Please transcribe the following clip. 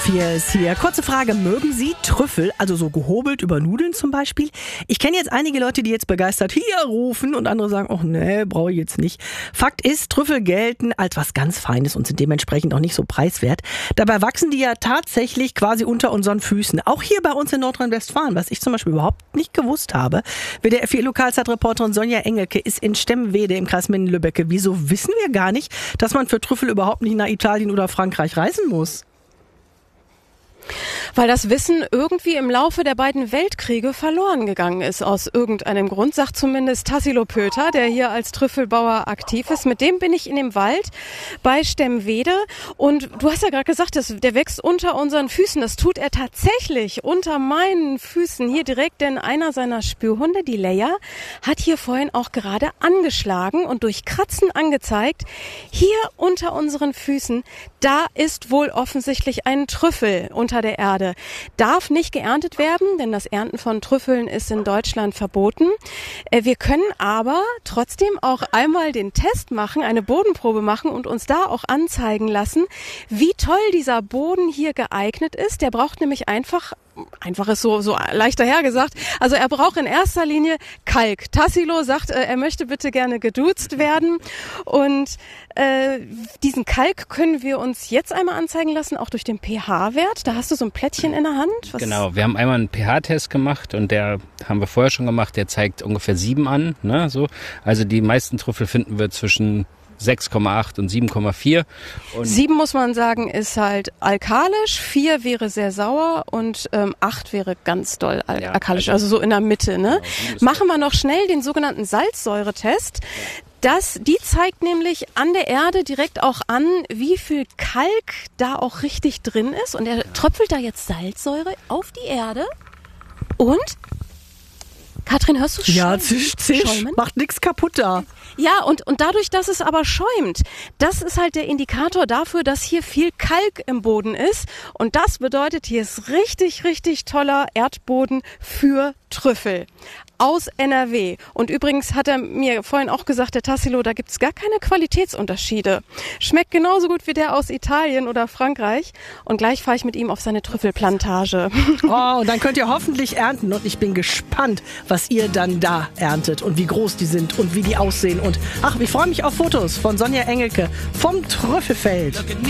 Hier ist hier. Kurze Frage, mögen Sie Trüffel, also so gehobelt über Nudeln zum Beispiel? Ich kenne jetzt einige Leute, die jetzt begeistert hier rufen und andere sagen, oh nee, brauche ich jetzt nicht. Fakt ist, Trüffel gelten als was ganz Feines und sind dementsprechend auch nicht so preiswert. Dabei wachsen die ja tatsächlich quasi unter unseren Füßen. Auch hier bei uns in Nordrhein-Westfalen, was ich zum Beispiel überhaupt nicht gewusst habe. WDR 4 Lokalzeitreporterin Sonja Engelke ist in Stemwede im Kreis Minden-Lübbecke. Wieso wissen wir gar nicht, dass man für Trüffel überhaupt nicht nach Italien oder Frankreich reisen muss? Weil das Wissen irgendwie im Laufe der beiden Weltkriege verloren gegangen ist, aus irgendeinem Grund, sagt zumindest Tassilo Pöter, der hier als Trüffelbauer aktiv ist. Mit dem bin ich in dem Wald bei Stemwede und du hast ja gerade gesagt, der wächst unter unseren Füßen. Das tut er tatsächlich unter meinen Füßen hier direkt, denn einer seiner Spürhunde, die Leia, hat hier vorhin auch gerade angeschlagen und durch Kratzen angezeigt, hier unter unseren Füßen, da ist wohl offensichtlich ein Trüffel unter der Erde. Darf nicht geerntet werden, denn das Ernten von Trüffeln ist in Deutschland verboten. Wir können aber trotzdem auch einmal den Test machen, eine Bodenprobe machen und uns da auch anzeigen lassen, wie toll dieser Boden hier geeignet ist. Der braucht nämlich einfach ist so leicht dahergesagt. Also er braucht in erster Linie Kalk. Tassilo sagt, er möchte bitte gerne geduzt werden. Und diesen Kalk können wir uns jetzt einmal anzeigen lassen, auch durch den pH-Wert. Da hast du so ein Plättchen in der Hand. Genau, wir haben einmal einen pH-Test gemacht und der haben wir vorher schon gemacht. Der zeigt ungefähr 7 an. Ne, so. Also die meisten Trüffel finden wir zwischen 6,8 und 7,4. 7 muss man sagen, ist halt alkalisch, 4 wäre sehr sauer und 8 wäre ganz doll alkalisch, also so in der Mitte. Ne? Genau, machen wir noch schnell den sogenannten Salzsäuretest. Die zeigt nämlich an der Erde direkt auch an, wie viel Kalk da auch richtig drin ist. Und er tröpfelt da jetzt Salzsäure auf die Erde und... Katrin, hörst du? Ja, zisch, macht nichts kaputt da. Ja, und dadurch, dass es aber schäumt, das ist halt der Indikator dafür, dass hier viel Kalk im Boden ist. Und das bedeutet, hier ist richtig, richtig toller Erdboden für Trüffel aus NRW. Und übrigens hat er mir vorhin auch gesagt, der Tassilo, da gibt's gar keine Qualitätsunterschiede. Schmeckt genauso gut wie der aus Italien oder Frankreich. Und gleich fahre ich mit ihm auf seine Trüffelplantage. Oh, und dann könnt ihr hoffentlich ernten. Und ich bin gespannt, was ihr dann da erntet und wie groß die sind und wie die aussehen. Und ich freue mich auf Fotos von Sonja Engelke vom Trüffelfeld.